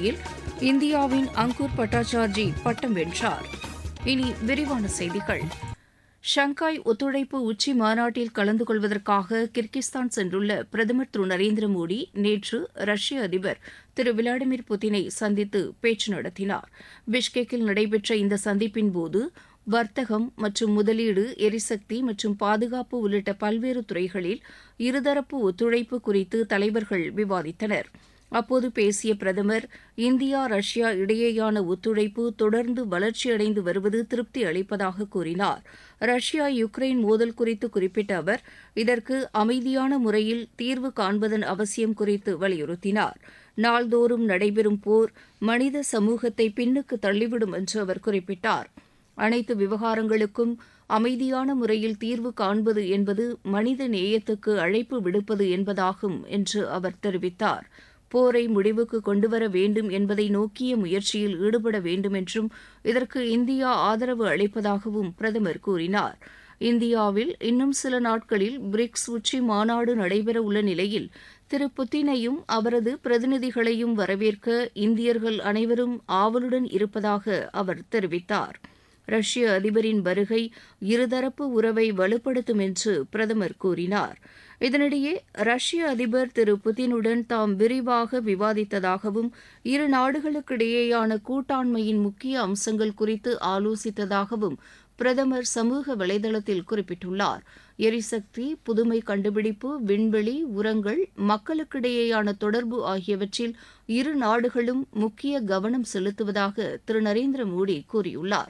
போட்டியில் இந்தியாவின் அங்கூர் பட்டாச்சார்ஜி பட்டம் வென்றார். இனி விரிவான செய்திகள். ஷங்காய் ஒத்துழைப்பு உச்சி மாநாட்டில் கலந்து கொள்வதற்காக கிர்கிஸ்தான் சென்றுள்ள பிரதமர் திரு நரேந்திர மோடி நேற்று ரஷ்ய அதிபர் திரு விளாடிமிர் புதினை சந்தித்து பேச்சு நடத்தினார். பிஷ்கெக்கில் நடைபெற்ற இந்த சந்திப்பின்போது வர்த்தகம் மற்றும் முதலீடு, எரிசக்தி மற்றும் பாதுகாப்பு உள்ளிட்ட பல்வேறு துறைகளில் இருதரப்பு ஒத்துழைப்பு குறித்து தலைவர்கள் விவாதித்தனர். அப்போது பேசிய பிரதமர், இந்தியா ரஷ்யா இடையேயான ஒத்துழைப்பு தொடர்ந்து வளர்ச்சியடைந்து வருவது திருப்தி அளிப்பதாக கூறினார். ரஷ்யா யுக்ரைன் மோதல் குறித்து குறிப்பிட்ட அவர், இதற்கு அமைதியான முறையில் தீர்வு காண்பதன் அவசியம் குறித்து வலியுறுத்தினார். நாள்தோறும் நடைபெறும் போர் மனித சமூகத்தை பின்னுக்கு தள்ளிவிடும் என்று அவர் குறிப்பிட்டார். அனைத்து விவகாரங்களுக்கும் அமைதியான முறையில் தீர்வு காண்பது என்பது மனித நேயத்துக்கு அழைப்பு விடுப்பது என்பதாகும் என்று அவர் தெரிவித்தார். போரை முடிவுக்கு கொண்டுவர வேண்டும் என்பதை நோக்கிய முயற்சியில் ஈடுபட வேண்டும் என்றும் இதற்கு இந்தியா ஆதரவு அளிப்பதாகவும் பிரதமர் கூறினார். இந்தியாவில் இன்னும் சில நாட்களில் பிரிக்ஸ் உச்சி மாநாடு நடைபெறவுள்ள நிலையில் திரு புதினையும் அவரது பிரதிநிதிகளையும் வரவேற்க இந்தியர்கள் அனைவரும் ஆவலுடன் இருப்பதாக அவர் தெரிவித்தார். ரஷ்ய அதிபரின் வருகை இருதரப்பு உறவை வலுப்படுத்தும் என்று பிரதமர் கூறினார். இதனிடையே ரஷ்ய அதிபர் திரு புதினுடன் தாம் விரிவாக விவாதித்ததாகவும் இரு நாடுகளுக்கிடையேயான கூட்டாண்மையின் முக்கிய அம்சங்கள் குறித்து ஆலோசித்ததாகவும் பிரதமர் சமூக வலைதளத்தில் குறிப்பிட்டுள்ளார். எரிசக்தி, புதுமை கண்டுபிடிப்பு, விண்வெளி, உரங்கள், மக்களுக்கிடையேயான தொடர்பு ஆகியவற்றில் இரு நாடுகளும் முக்கிய கவனம் செலுத்துவதாக திரு நரேந்திர மோடி கூறியுள்ளார்.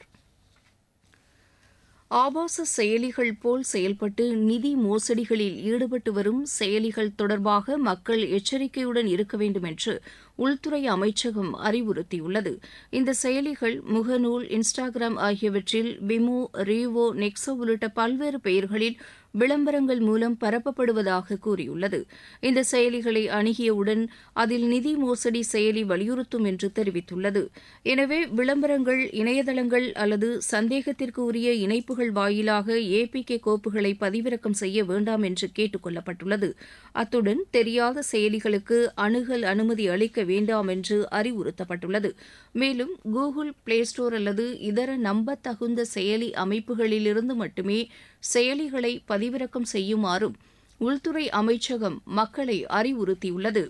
ஆபாச செயலிகள் போல் செயல்பட்டு நிதி மோசடிகளில் ஈடுபட்டு வரும் செயலிகள் தொடர்பாக மக்கள் எச்சரிக்கையுடன் இருக்க வேண்டும் என்று உள்துறை அமைச்சகம் அறிவுறுத்தியுள்ளது. இந்த செயலிகள் முகநூல், இன்ஸ்டாகிராம் ஆகியவற்றில் விமோ, ரீவோ, நெக்ஸோ உள்ளிட்ட பல்வேறு பெயர்களில் விளம்பரங்கள் மூலம் பரப்பப்படுவதாக கூறியுள்ளது. இந்த செயலிகளை அணுகியவுடன் அதில் நிதி மோசடி செயலி வலியுறுத்தும் என்று தெரிவித்துள்ளது. எனவே விளம்பரங்கள், இணையதளங்கள் அல்லது சந்தேகத்திற்கு உரிய இணைப்புகள் வாயிலாக APK கோப்புகளை பதிவிறக்கம் செய்ய வேண்டாம் என்று கேட்டுக் கொள்ளப்பட்டுள்ளது. அத்துடன் தெரியாத செயலிகளுக்கு அணுகல் அனுமதி அளிக்க வேண்டாம் என்று அறிவுறுத்தப்பட்டுள்ளது. மேலும் கூகுள் பிளே ஸ்டோர் அல்லது இதர நம்பத்தகுந்த செயலி அமைப்புகளிலிருந்து மட்டுமே செயலிகளை பதிவிறக்கம் செய்யுமாறும் உள்துறை அமைச்சகம் மக்களை அறிவுறுத்தியுள்ளது.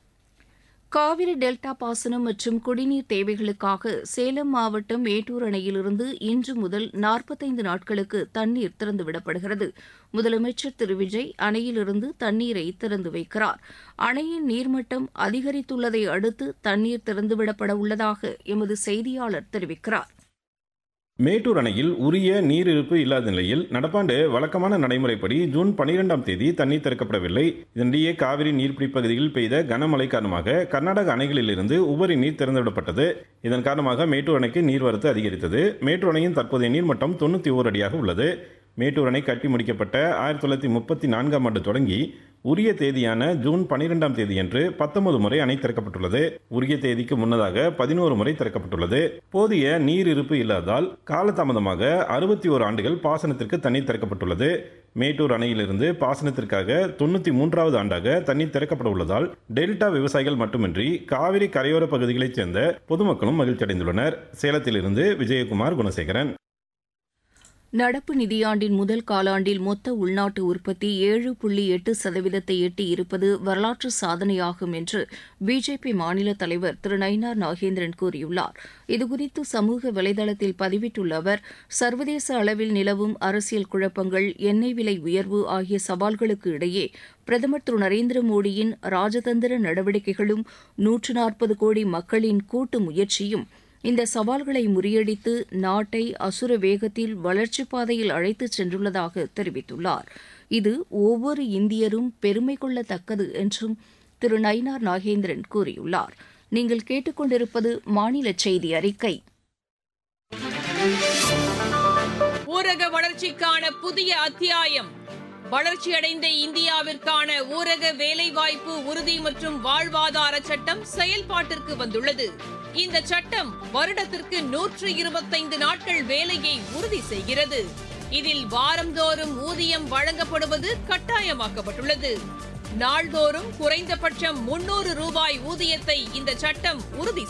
காவிரி டெல்டா பாசனம் மற்றும் குடிநீர் தேவைகளுக்காக சேலம் மாவட்டம் மேட்டூர் அணையிலிருந்து இன்று முதல் 45 நாட்களுக்கு தண்ணீர் திறந்துவிடப்படுகிறது. முதலமைச்சர் திரு விஜய் அணையிலிருந்து தண்ணீரை திறந்து வைக்கிறார். அணையின் நீர்மட்டம் அதிகரித்துள்ளதை அடுத்து தண்ணீர் திறந்துவிடப்பட உள்ளதாக எமது செய்தியாளர் தெரிவிக்கிறார். மேட்டூர் அணையில் உரிய நீர் இருப்பு இல்லாத நிலையில் நடப்பாண்டு வழக்கமான நடைமுறைப்படி ஜூன் 12ஆம் தேதி தண்ணீர் திறக்கப்படவில்லை. இதனிடையே காவிரி நீர்பிடிப்பு பகுதியில் பெய்த கனமழை காரணமாக கர்நாடக அணைகளிலிருந்து உபரி நீர் திறந்துவிடப்பட்டது. இதன் காரணமாக மேட்டூர் அணைக்கு நீர்வரத்து அதிகரித்தது. மேட்டூர் அணையின் தற்போதைய நீர்மட்டம் 91 அடியாக உள்ளது. மேட்டூர் அணை கட்டி முடிக்கப்பட்ட 1934ஆம் ஆண்டு தொடங்கி உரிய தேதியான ஜூன் 12ஆம் தேதியன்று 19 முறை அணை திறக்கப்பட்டுள்ளது. உரிய தேதிக்கு முன்னதாக 11 முறை திறக்கப்பட்டுள்ளது. போதிய நீர் இருப்பு இல்லாததால் காலதாமதமாக 61 ஆண்டுகள் பாசனத்திற்கு தண்ணீர் திறக்கப்பட்டுள்ளது. மேட்டூர் அணையிலிருந்து பாசனத்திற்காக 93வது ஆண்டாக தண்ணீர் திறக்கப்பட உள்ளதால் டெல்டா விவசாயிகள் மட்டுமின்றி காவிரி கரையோர பகுதிகளைச் சேர்ந்த பொதுமக்களும் மகிழ்ச்சி அடைந்துள்ளனர். சேலத்திலிருந்து விஜயகுமார், குணசேகரன். நடப்பு நிதியாண்டின் முதல் காலாண்டில் மொத்த உள்நாட்டு உற்பத்தி 7.8% எட்டி இருப்பது வரலாற்று சாதனையாகும் என்று பிஜேபி மாநில தலைவர் திரு நயினார் நாகேந்திரன் கூறியுள்ளார். இதுகுறித்து சமூக வலைதளத்தில் பதிவிட்டுள்ள அவர், சர்வதேச அளவில் நிலவும் அரசியல் குழப்பங்கள், எண்ணெய் விலை உயர்வு ஆகிய சவால்களுக்கு இடையே பிரதமர் திரு நரேந்திர மோடியின் ராஜதந்திர நடவடிக்கைகளும் 140 கோடி மக்களின் கூட்டு முயற்சியும் இந்த சவால்களை முறியடித்து நாட்டை அசுர வேகத்தில் வளர்ச்சிப் பாதையில் அழைத்துச் சென்றுள்ளதாக தெரிவித்துள்ளார். இது ஒவ்வொரு இந்தியரும் பெருமை கொள்ளத்தக்கது என்றும் திரு நயினார் நாகேந்திரன் கூறியுள்ளார். நீங்கள் கேட்டுக்கொண்டிருப்பது மாநில செய்தி அறிக்கை. ஊரக வளர்ச்சிக்கான புதிய அத்தியாயம். வளர்ச்சியடைந்த இந்தியாவிற்கான ஊரக வேலைவாய்ப்பு உறுதி மற்றும் வாழ்வாதார சட்டம் செயல்பாட்டிற்கு வந்துள்ளது. இந்த சட்டம் வருடத்திற்கு 125 நாட்கள் வேலையை உறுதி செய்கிறது. இதில் வாரந்தோறும் ஊதியம் வழங்கப்படுவது கட்டாயமாக்கப்பட்டுள்ளது. நாள்தோறும் குறைந்தபட்சம் 300 ரூபாய் ஊதியத்தை இந்த சட்டம் உறுதி